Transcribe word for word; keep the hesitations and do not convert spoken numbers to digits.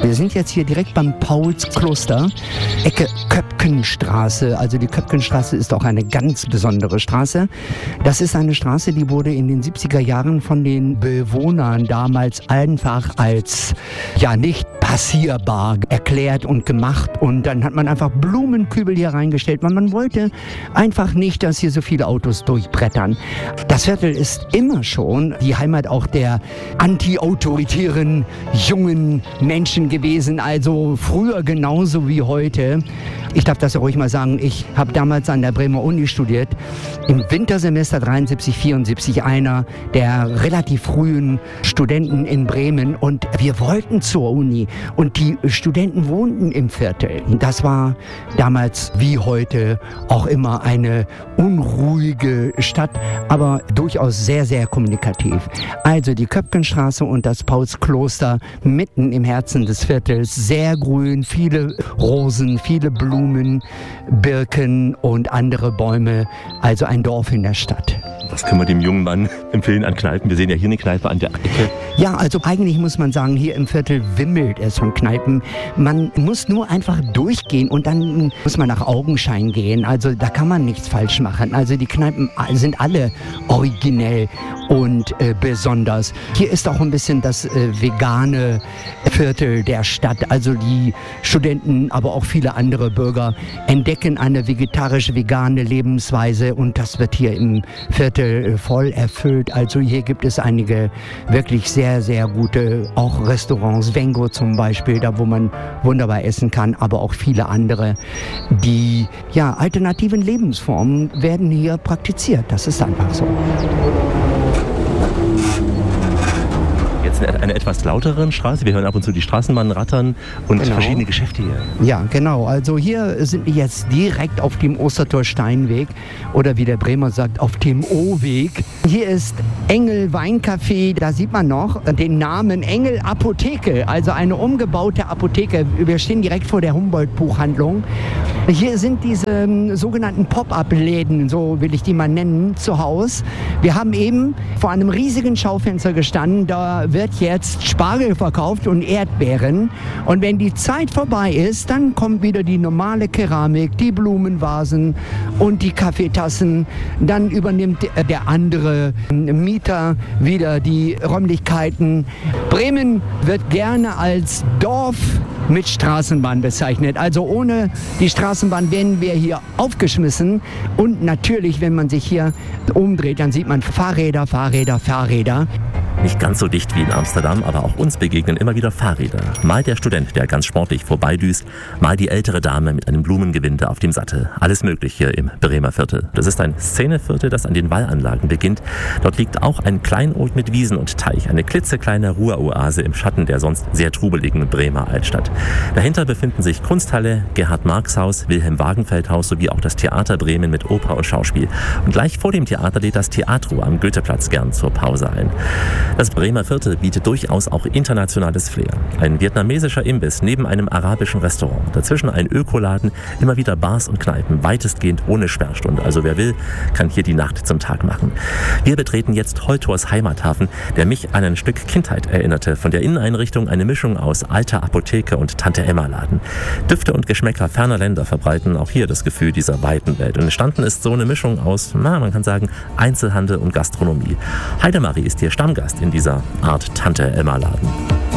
Wir sind jetzt hier direkt beim Paulskloster, Ecke Köpkenstraße. Also die Köpkenstraße ist auch eine ganz besondere Straße. Das ist eine Straße, die wurde in den siebziger Jahren von den Bewohnern damals einfach als ja nicht passierbar erklärt und gemacht. Und dann hat man einfach Blumenkübel hier reingestellt, weil man wollte einfach nicht, dass hier so viele Autos durchbrettern. Das Viertel ist immer schon die Heimat auch der anti-autoritären jungen Menschen gewesen, also früher genauso wie heute. Ich darf das ja ruhig mal sagen, ich habe damals an der Bremer Uni studiert, im Wintersemester dreiundsiebzig, vierundsiebzig, einer der relativ frühen Studenten in Bremen, und wir wollten zur Uni und die Studenten wohnten im Viertel. Das war damals wie heute auch immer eine unruhige Stadt, aber durchaus sehr, sehr kommunikativ. Also die Köpkenstraße und das Paulskloster mitten im Herzen des Viertels, sehr grün, viele Rosen, viele Blumen, Birken und andere Bäume, also ein Dorf in der Stadt. Was können wir dem jungen Mann empfehlen an Kneipen? Wir sehen ja hier eine Kneipe an der Ecke. Ja, also eigentlich muss man sagen, hier im Viertel wimmelt es von Kneipen. Man muss nur einfach durchgehen und dann muss man nach Augenschein gehen. Also da kann man nichts falsch machen. Also die Kneipen sind alle originell und äh, besonders. Hier ist auch ein bisschen das äh, vegane Viertel der Stadt. Also die Studenten, aber auch viele andere Bürger entdecken eine vegetarische-vegane Lebensweise und das wird hier im Viertel voll erfüllt. Also hier gibt es einige wirklich sehr, sehr gute, auch Restaurants, Vengo zum Beispiel, da wo man wunderbar essen kann, aber auch viele andere. Die ja, alternativen Lebensformen werden hier praktiziert. Das ist einfach so. Jetzt eine, eine etwas lauteren Straße. Wir hören ab und zu die Straßenbahn rattern und genau. Verschiedene Geschäfte hier. Ja, genau. Also hier sind wir jetzt direkt auf dem Ostertor Steinweg oder wie der Bremer sagt, auf dem O-Weg. Hier ist Engel Weincafé. Da sieht man noch den Namen Engel Apotheke, also eine umgebaute Apotheke. Wir stehen direkt vor der Humboldt-Buchhandlung. Hier sind diese ähm, sogenannten Pop-up-Läden, so will ich die mal nennen, zu Hause. Wir haben eben vor einem riesigen Schaufenster gestanden. Da wird jetzt Spargel verkauft und Erdbeeren. Und wenn die Zeit vorbei ist, dann kommt wieder die normale Keramik, die Blumenvasen und die Kaffeetassen. Dann übernimmt der andere Mieter wieder die Räumlichkeiten. Bremen wird gerne als Dorf mit Straßenbahn bezeichnet. Also ohne die Straßenbahn werden wir hier aufgeschmissen. Und natürlich, wenn man sich hier umdreht, dann sieht man Fahrräder, Fahrräder, Fahrräder. Nicht ganz so dicht wie in Amsterdam, aber auch uns begegnen immer wieder Fahrräder. Mal der Student, der ganz sportlich vorbeidüst, mal die ältere Dame mit einem Blumengewinde auf dem Sattel. Alles Mögliche im Bremer Viertel. Das ist ein Szeneviertel, das an den Wallanlagen beginnt. Dort liegt auch ein Kleinod mit Wiesen und Teich, eine klitzekleine Ruheoase im Schatten der sonst sehr trubeligen Bremer Altstadt. Dahinter befinden sich Kunsthalle, Gerhard-Marx-Haus, Wilhelm-Wagenfeld-Haus sowie auch das Theater Bremen mit Oper und Schauspiel. Und gleich vor dem Theater lädt das Teatro am Goetheplatz gern zur Pause ein. Das Bremer Viertel bietet durchaus auch internationales Flair. Ein vietnamesischer Imbiss neben einem arabischen Restaurant. Dazwischen ein Ökoladen, immer wieder Bars und Kneipen, weitestgehend ohne Sperrstunde. Also wer will, kann hier die Nacht zum Tag machen. Wir betreten jetzt Holtors Heimathafen, der mich an ein Stück Kindheit erinnerte. Von der Inneneinrichtung eine Mischung aus alter Apotheke und Tante-Emma-Laden. Düfte und Geschmäcker ferner Länder verbreiten auch hier das Gefühl dieser weiten Welt. Und entstanden ist so eine Mischung aus, na, man kann sagen, Einzelhandel und Gastronomie. Heidemarie ist hier Stammgast in dieser Art Tante-Emma-Laden.